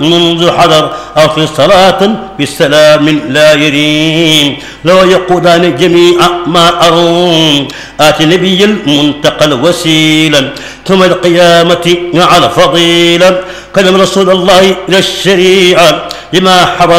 منذ حضر أو في صلاة بالسلام لا يريم لو يقودان جميع ما أروم آت نبي المنتقى الوسيلا ثم القيامة على فضيلا قدم رسول الله إلى الشريعة لما حضر